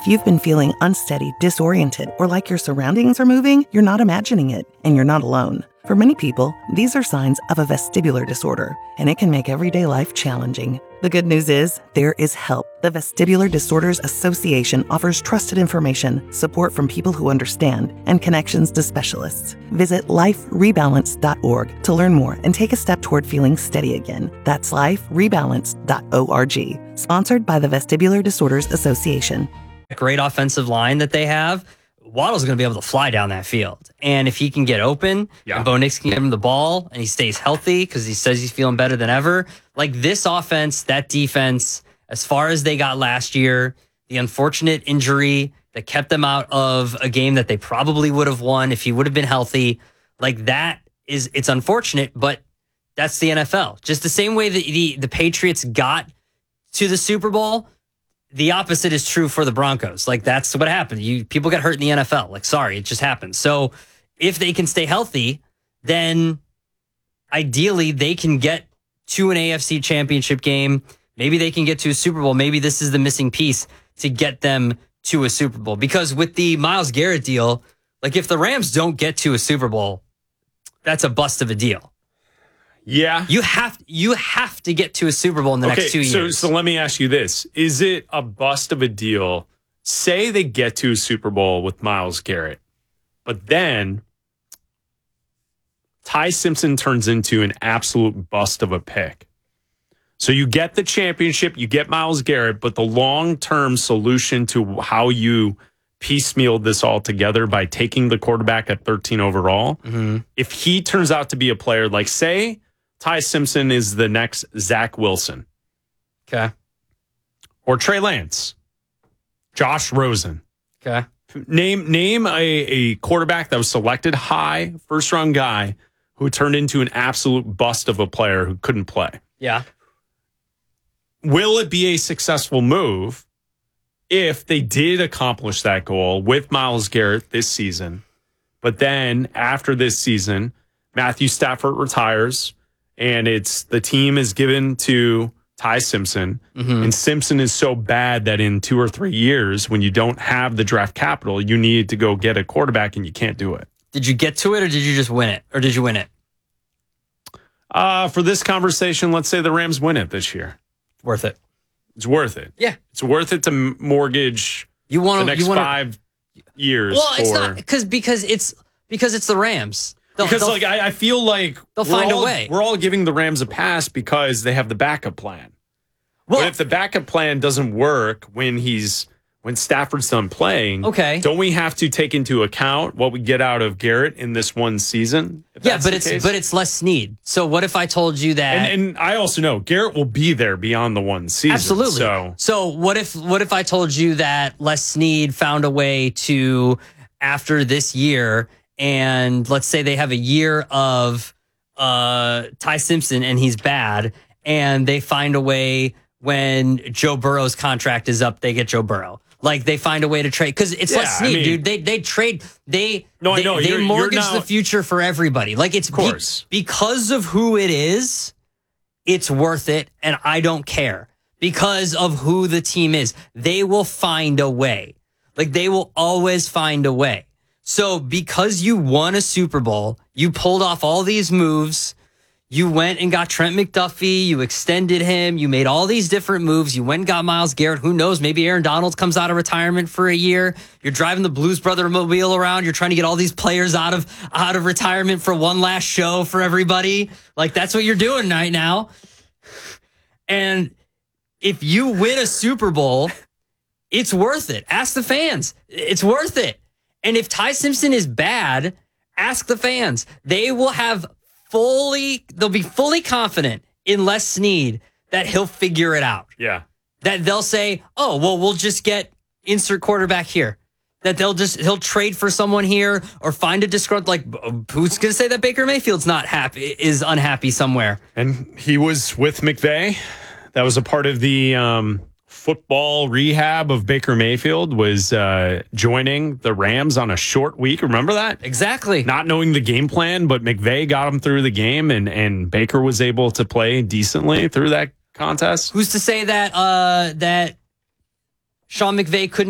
If you've been feeling unsteady, disoriented, or like your surroundings are moving, you're not imagining it, and you're not alone. For many people, these are signs of a vestibular disorder, and it can make everyday life challenging. The good news is, there is help. The Vestibular Disorders Association offers trusted information, support from people who understand, and connections to specialists. Visit liferebalance.org to learn more and take a step toward feeling steady again. That's liferebalance.org. Sponsored by the Vestibular Disorders Association. Great offensive line that they have. Waddle's going to be able to fly down that field. And if he can get open, and Bo Nix can give him the ball, and he stays healthy because he says he's feeling better than ever, like this offense, that defense, as far as they got last year, the unfortunate injury that kept them out of a game that they probably would have won if he would have been healthy, like that is, it's unfortunate, but that's the NFL. Just the same way that the Patriots got to the Super Bowl, the opposite is true for the Broncos. Like, that's what happened. People get hurt in the NFL. Like, sorry, it just happens. So if they can stay healthy, then ideally they can get to an AFC championship game. Maybe they can get to a Super Bowl. Maybe this is the missing piece to get them to a Super Bowl. Because with the Myles Garrett deal, like if the Rams don't get to a Super Bowl, that's a bust of a deal. Yeah. You have to get to a Super Bowl in the next 2 years. So let me ask you this. Is it a bust of a deal? Say they get to a Super Bowl with Myles Garrett, but then Ty Simpson turns into an absolute bust of a pick. So you get the championship, you get Myles Garrett, but the long-term solution to how you piecemealed this all together by taking the quarterback at 13 overall, if he turns out to be a player like, say, Ty Simpson is the next Zach Wilson. Okay. Or Trey Lance. Josh Rosen. Okay. Name a quarterback that was selected high, first-round guy who turned into an absolute bust of a player who couldn't play. Yeah. Will it be a successful move if they did accomplish that goal with Myles Garrett this season, but then after this season, Matthew Stafford retires, and the team is given to Ty Simpson, and Simpson is so bad that in 2 or 3 years, when you don't have the draft capital, you need to go get a quarterback, and you can't do it. Did you get to it, or did you just win it? Or did you win it? For this conversation, let's say the Rams win it this year. Worth it. It's worth it. Yeah. It's worth it to mortgage the next 5 years. Well, it's not because it's the Rams. I feel like they'll find a way. We're all giving the Rams a pass because they have the backup plan. Well, but if the backup plan doesn't work when Stafford's done playing, don't we have to take into account what we get out of Garrett in this one season? Yeah, but it's Les Snead. So what if I told you that? And I also know Garrett will be there beyond the one season. Absolutely. So what if I told you that Les Snead found a way to, after this year, and let's say they have a year of Ty Simpson and he's bad, and they find a way when Joe Burrow's contract is up, they get Joe Burrow. Like, they find a way to trade, because it's Les Snead, dude. They trade. They mortgage the future for everybody. Like, it's because of who it is, it's worth it, and I don't care. Because of who the team is, they will find a way. Like, they will always find a way. So because you won a Super Bowl, you pulled off all these moves. You went and got Trent McDuffie. You extended him. You made all these different moves. You went and got Myles Garrett. Who knows? Maybe Aaron Donald comes out of retirement for a year. You're driving the Blues Brother mobile around. You're trying to get all these players out of retirement for one last show for everybody. Like, that's what you're doing right now. And if you win a Super Bowl, it's worth it. Ask the fans. It's worth it. And if Ty Simpson is bad, ask the fans. They'll be fully confident in Les Snead that he'll figure it out. Yeah. That they'll say, oh, well, we'll just get insert quarterback here. That he'll trade for someone here or find a disgruntled, like, who's going to say that Baker Mayfield's is unhappy somewhere? And he was with McVay. That was a part of the football rehab of Baker Mayfield, was joining the Rams on a short week. Remember that? Exactly. Not knowing the game plan, but McVay got him through the game, and Baker was able to play decently through that contest. Who's to say that that Sean McVay couldn't